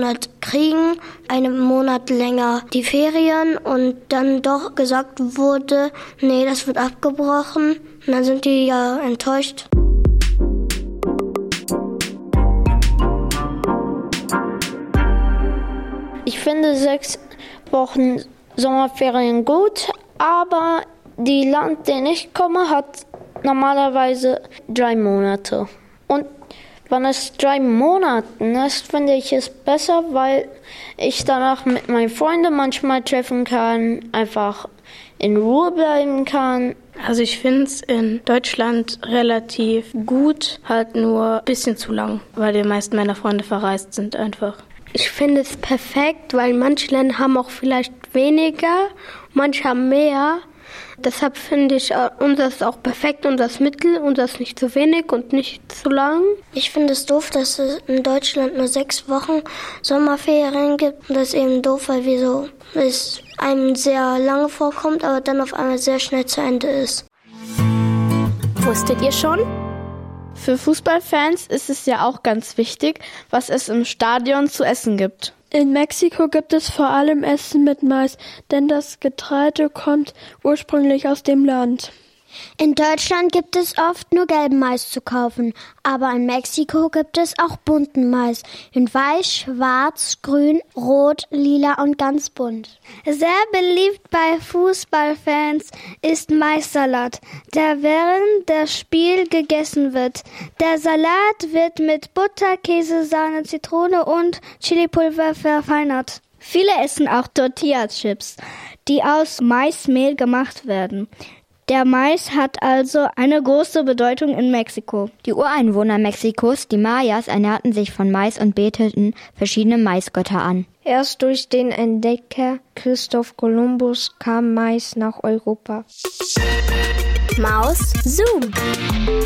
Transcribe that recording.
Monat kriegen, einen Monat länger die Ferien und dann doch gesagt wurde, nee, das wird abgebrochen. Und dann sind die ja enttäuscht. Ich finde 6 Wochen Sommerferien gut, aber die Land, den ich komme, hat normalerweise 3 Monate. Und wenn es 3 Monaten ist, finde ich es besser, weil ich danach mit meinen Freunden manchmal treffen kann, einfach in Ruhe bleiben kann. Also ich finde es in Deutschland relativ gut, halt nur ein bisschen zu lang, weil die meisten meiner Freunde verreist sind einfach. Ich finde es perfekt, weil manche Länder haben auch vielleicht weniger, manche haben mehr. Deshalb finde ich unseres auch perfekt, unseres Mittel, unseres nicht zu wenig und nicht zu lang. Ich finde es doof, dass es in Deutschland nur 6 Wochen Sommerferien gibt. Und das ist eben doof, weil es einem sehr lange vorkommt, aber dann auf einmal sehr schnell zu Ende ist. Wusstet ihr schon? Für Fußballfans ist es ja auch ganz wichtig, was es im Stadion zu essen gibt. In Mexiko gibt es vor allem Essen mit Mais, denn das Getreide kommt ursprünglich aus dem Land. In Deutschland gibt es oft nur gelben Mais zu kaufen, aber in Mexiko gibt es auch bunten Mais. In weiß, schwarz, grün, rot, lila und ganz bunt. Sehr beliebt bei Fußballfans ist Maissalat, der während des Spiels gegessen wird. Der Salat wird mit Butter, Käse, Sahne, Zitrone und Chilipulver verfeinert. Viele essen auch Tortilla-Chips, die aus Maismehl gemacht werden. Der Mais hat also eine große Bedeutung in Mexiko. Die Ureinwohner Mexikos, die Mayas, ernährten sich von Mais und beteten verschiedene Maisgötter an. Erst durch den Entdecker Christoph Kolumbus kam Mais nach Europa. Maus Zoom.